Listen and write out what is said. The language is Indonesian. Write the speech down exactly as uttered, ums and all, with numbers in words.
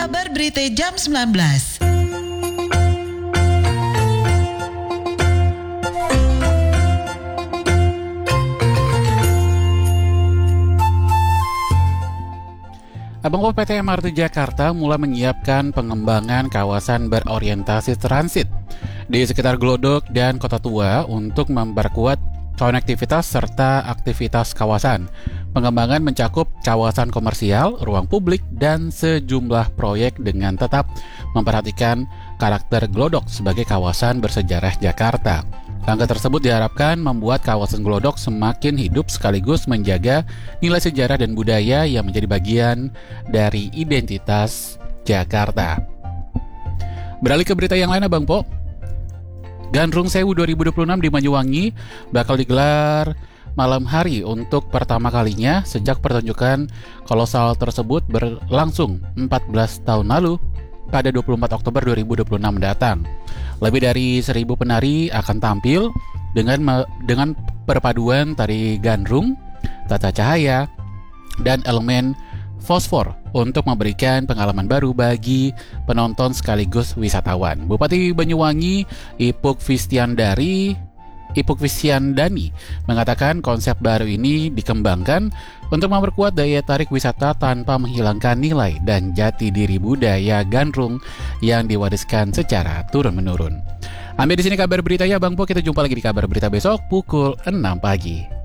Kabar Berita Jam sembilan belas. Abang P T M R T Jakarta mulai menyiapkan pengembangan kawasan berorientasi transit di sekitar Glodok dan Kota Tua untuk memperkuat konektivitas serta aktivitas kawasan. Pengembangan mencakup kawasan komersial, ruang publik, dan sejumlah proyek dengan tetap memperhatikan karakter Glodok sebagai kawasan bersejarah Jakarta. Langkah tersebut diharapkan membuat kawasan Glodok semakin hidup sekaligus menjaga nilai sejarah dan budaya yang menjadi bagian dari identitas Jakarta. Beralih ke berita yang lain, Abang Po. Gandrung Sewu dua ribu dua puluh enam di Banyuwangi bakal digelar malam hari untuk pertama kalinya sejak pertunjukan kolosal tersebut berlangsung empat belas tahun lalu pada dua puluh empat Oktober dua ribu dua puluh enam mendatang. Lebih dari seribu penari akan tampil dengan dengan perpaduan tari gandrung, tata cahaya, dan elemen fosfor untuk memberikan pengalaman baru bagi penonton sekaligus wisatawan. Bupati Banyuwangi Ipuk Fistiandari Ipuk Fistiandani mengatakan konsep baru ini dikembangkan untuk memperkuat daya tarik wisata tanpa menghilangkan nilai dan jati diri budaya gandrung yang diwariskan secara turun-menurun. Ambil di sini kabar beritanya, Bang Po. Kita jumpa lagi di kabar berita besok pukul enam pagi.